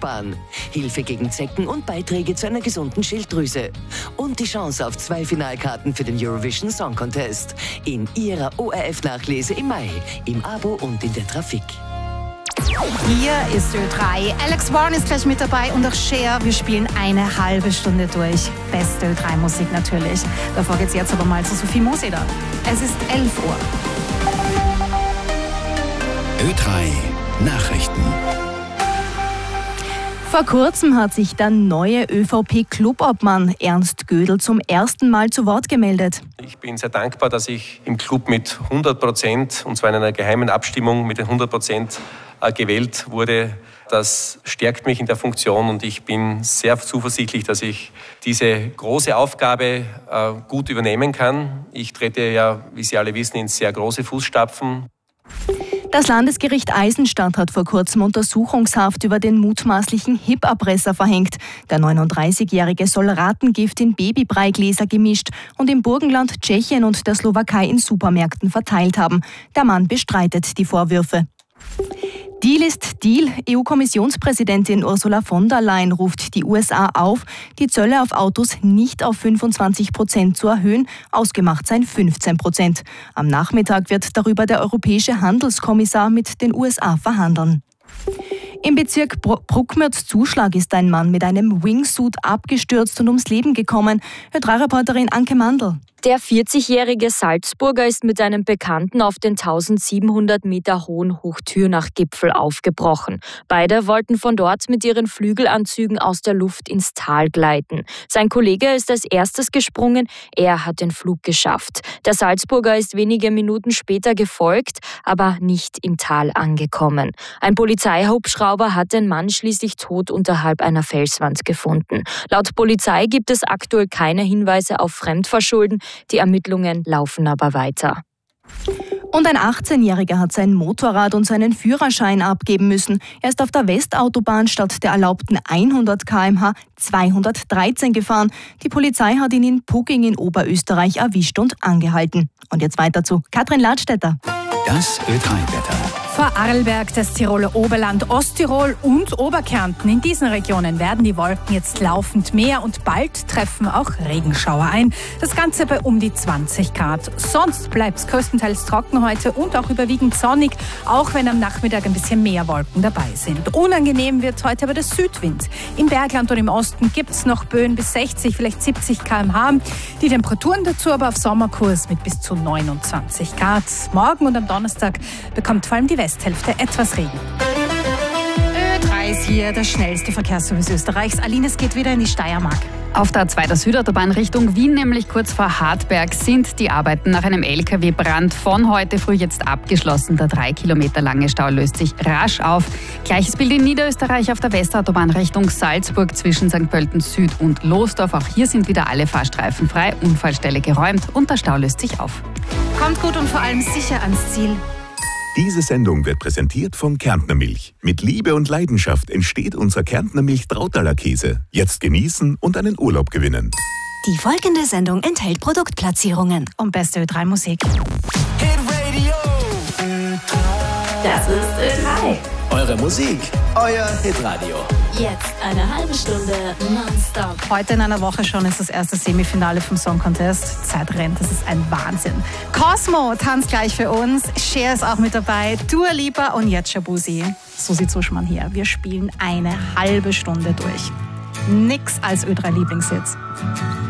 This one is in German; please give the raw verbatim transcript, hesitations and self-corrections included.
sparen, Hilfe gegen Zecken und Beiträge zu einer gesunden Schilddrüse. Und die Chance auf zwei Finalkarten für den Eurovision Song Contest. In Ihrer O R F-Nachlese im Mai, im Abo und in der Trafik. Hier ist Ö drei. Alex Warren ist gleich mit dabei und auch Cher. Wir spielen eine halbe Stunde durch. Beste Ö drei Musik natürlich. Davor geht's jetzt aber mal zu Sophie Moseder. Es ist elf Uhr. Ö drei Nachrichten. Vor kurzem hat sich der neue ÖVP-Clubobmann Ernst Gödel zum ersten Mal zu Wort gemeldet. Ich bin sehr dankbar, dass ich im Club mit hundert Prozent, und zwar in einer geheimen Abstimmung mit den hundert Prozent gewählt wurde. Das stärkt mich in der Funktion und ich bin sehr zuversichtlich, dass ich diese große Aufgabe gut übernehmen kann. Ich trete ja, wie Sie alle wissen, in sehr große Fußstapfen. Das Landesgericht Eisenstadt hat vor kurzem Untersuchungshaft über den mutmaßlichen H I P-Erpresser verhängt. Der neununddreißigjährige soll Rattengift in Babybreigläser gemischt und im Burgenland, Tschechien und der Slowakei in Supermärkten verteilt haben. Der Mann bestreitet die Vorwürfe. Deal ist Deal. E U-Kommissionspräsidentin Ursula von der Leyen ruft die U S A auf, die Zölle auf Autos nicht auf fünfundzwanzig Prozent zu erhöhen, ausgemacht seien fünfzehn Prozent. Am Nachmittag wird darüber der europäische Handelskommissar mit den U S A verhandeln. Im Bezirk Bruckmürz-Zuschlag ist ein Mann mit einem Wingsuit abgestürzt und ums Leben gekommen. Ö drei Reporterin Anke Mandl. Der vierzigjährige Salzburger ist mit einem Bekannten auf den tausendsiebenhundert Meter hohen Hochtürnach-Gipfel aufgebrochen. Beide wollten von dort mit ihren Flügelanzügen aus der Luft ins Tal gleiten. Sein Kollege ist als erstes gesprungen, er hat den Flug geschafft. Der Salzburger ist wenige Minuten später gefolgt, aber nicht im Tal angekommen. Ein Polizeihubschrauber hat den Mann schließlich tot unterhalb einer Felswand gefunden. Laut Polizei gibt es aktuell keine Hinweise auf Fremdverschulden. Die Ermittlungen laufen aber weiter. Und ein achtzehnjähriger hat sein Motorrad und seinen Führerschein abgeben müssen. Er ist auf der Westautobahn statt der erlaubten hundert Kilometer pro Stunde zweihundertdreizehn gefahren. Die Polizei hat ihn in Pugging in Oberösterreich erwischt und angehalten. Und jetzt weiter zu Katrin Ladstätter. Das Ö drei Wetter. Vor Arlberg, das Tiroler Oberland, Osttirol und Oberkärnten. In diesen Regionen werden die Wolken jetzt laufend mehr und bald treffen auch Regenschauer ein. Das Ganze bei um die zwanzig Grad. Sonst bleibt es größtenteils trocken heute und auch überwiegend sonnig, auch wenn am Nachmittag ein bisschen mehr Wolken dabei sind. Unangenehm wird heute aber der Südwind. Im Bergland und im Osten gibt es noch Böen bis sechzig, vielleicht siebzig Kilometer pro Stunde. Die Temperaturen dazu aber auf Sommerkurs mit bis zu neunundzwanzig Grad. Morgen und am Donnerstag bekommt vor allem die Westhälfte etwas Regen. Ö drei ist hier das schnellste Verkehrsservice Österreichs. Aline, es geht wieder in die Steiermark. Auf der A zwei der Südautobahn Richtung Wien, nämlich kurz vor Hartberg, sind die Arbeiten nach einem L K W-Brand von heute früh jetzt abgeschlossen. Der drei Kilometer lange Stau löst sich rasch auf. Gleiches Bild in Niederösterreich auf der Westautobahn Richtung Salzburg zwischen Sankt Pölten Süd und Losdorf. Auch hier sind wieder alle Fahrstreifen frei, Unfallstelle geräumt und der Stau löst sich auf. Kommt gut und vor allem sicher ans Ziel. Diese Sendung wird präsentiert von Kärntner Milch. Mit Liebe und Leidenschaft entsteht unser Kärntner Milch Trautaler Käse. Jetzt genießen und einen Urlaub gewinnen. Die folgende Sendung enthält Produktplatzierungen. Und beste Ö drei Musik. Das ist Ö drei. Eure Musik, euer Hitradio. Jetzt eine halbe Stunde nonstop. Heute in einer Woche schon ist das erste Semifinale vom Song Contest. Zeit rennt, das ist ein Wahnsinn. Cosmo tanzt gleich für uns. Cher ist auch mit dabei. Dua Lipa und jetzt Shabuzi. Susi Zuschmann hier. Wir spielen eine halbe Stunde durch. Nix als Ö drei Lieblingshits.